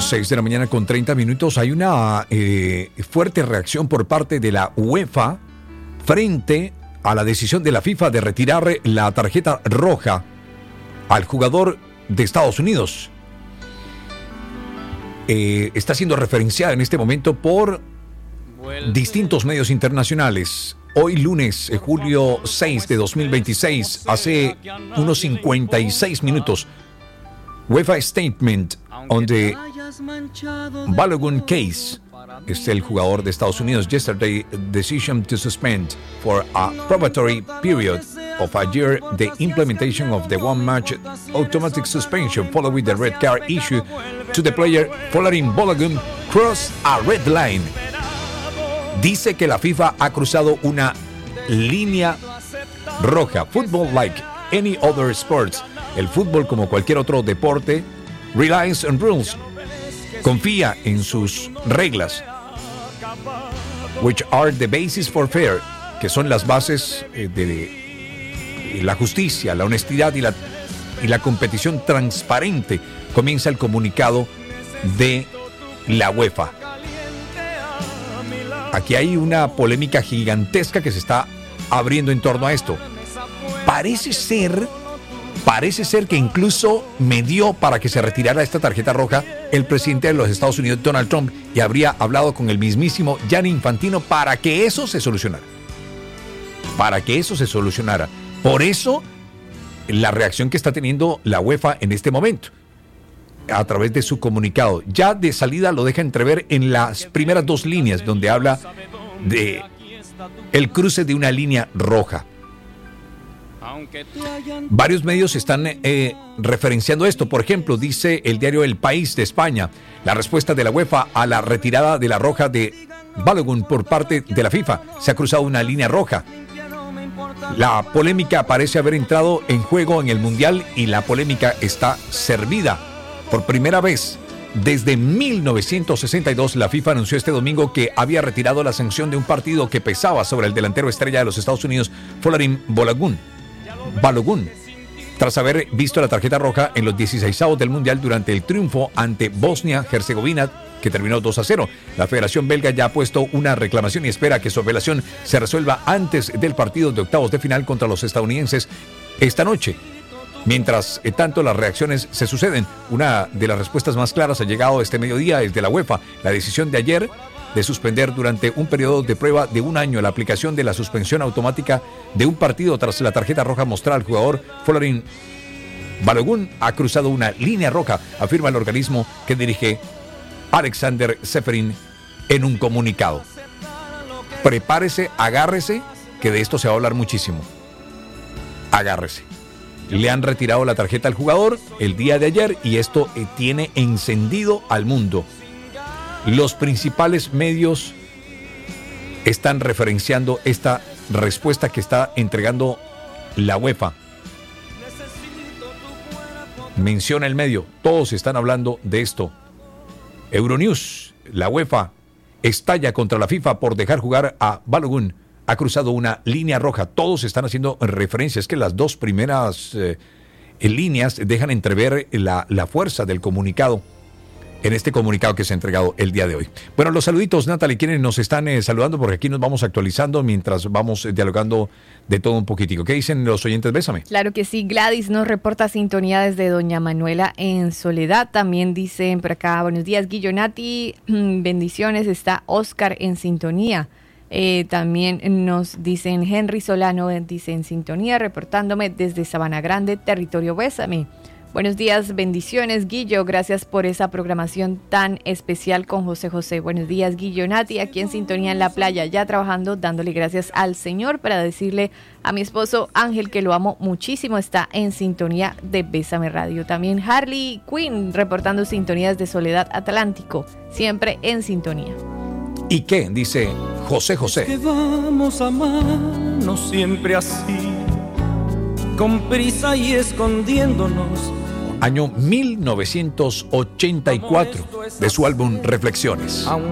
6 de la mañana con 30 minutos. Hay una fuerte reacción por parte de la UEFA frente a la decisión de la FIFA de retirar la tarjeta roja al jugador de Estados Unidos. Está siendo referenciada en este momento por distintos medios internacionales. Hoy lunes, julio 6 de 2026, hace unos 56 minutos, UEFA statement on the Balogun case. Es el jugador de Estados Unidos. Yesterday, decision to suspend for a probatory period of a year the implementation of the one-match automatic suspension following the red card issued to the player Folarin Balogun crossed a red line. Dice que la FIFA ha cruzado una línea roja. Football, like any other sports, el fútbol, como cualquier otro deporte, relies on rules, confía en sus reglas, which are the basis for fair, que son las bases de la justicia, la honestidad y la competición transparente. Comienza el comunicado de la UEFA. Aquí hay una polémica gigantesca que se está abriendo en torno a esto. Parece ser que incluso me dio para que se retirara esta tarjeta roja el presidente de los Estados Unidos, Donald Trump, y habría hablado con el mismísimo Gianni Infantino para que eso se solucionara. Por eso, la reacción que está teniendo la UEFA en este momento, a través de su comunicado. Ya de salida lo deja entrever en las primeras dos líneas, donde habla de el cruce de una línea roja. Varios medios están referenciando esto. Por ejemplo, dice el diario El País de España, la respuesta de la UEFA a la retirada de la roja de Balogun por parte de la FIFA. Se ha cruzado una línea roja. La polémica parece haber entrado en juego en el Mundial y la polémica está servida. Por primera vez desde 1962, la FIFA anunció este domingo que había retirado la sanción de un partido que pesaba sobre el delantero estrella de los Estados Unidos, Folarin Balogun, tras haber visto la tarjeta roja en los 16avos del Mundial durante el triunfo ante Bosnia-Herzegovina, que terminó 2-0. La Federación Belga ya ha puesto una reclamación y espera que su apelación se resuelva antes del partido de octavos de final contra los estadounidenses esta noche. Mientras tanto, las reacciones se suceden. Una de las respuestas más claras ha llegado este mediodía es de la UEFA. La decisión de ayer de suspender durante un periodo de prueba de un año la aplicación de la suspensión automática de un partido tras la tarjeta roja mostrada al jugador Folarin Balogun ha cruzado una línea roja, afirma el organismo que dirige Alexander Seferin en un comunicado. Prepárese, agárrese, que de esto se va a hablar muchísimo. Agárrese. Le han retirado la tarjeta al jugador el día de ayer y esto tiene encendido al mundo. Los principales medios están referenciando esta respuesta que está entregando la UEFA. Menciona el medio, todos están hablando de esto. Euronews, la UEFA estalla contra la FIFA por dejar jugar a Balogun. Ha cruzado una línea roja. Todos están haciendo referencias. Es que las dos primeras líneas dejan entrever la fuerza del comunicado, en este comunicado que se ha entregado el día de hoy. Bueno, los saluditos, Natalie, quienes nos están saludando, porque aquí nos vamos actualizando mientras vamos dialogando de todo un poquitico. ¿Qué dicen los oyentes? Bésame. Claro que sí. Gladys nos reporta sintonía desde Doña Manuela en Soledad. También dicen por acá, buenos días, Guillonati, bendiciones. Está Oscar en sintonía. También nos dicen Henry Solano, dice en sintonía, reportándome desde Sabana Grande, territorio Bésame. Buenos días, bendiciones, Guillo, gracias por esa programación tan especial con José José. Buenos días, Guillo Nati, aquí en sintonía en la playa, ya trabajando, dándole gracias al Señor para decirle a mi esposo Ángel que lo amo muchísimo, está en sintonía de Bésame Radio. También Harley Quinn reportando sintonías de Soledad Atlántico, siempre en sintonía. ¿Y qué? Dice José José. Que vamos a amarnos siempre así, con prisa y escondiéndonos. Año 1984, de su álbum Reflexiones.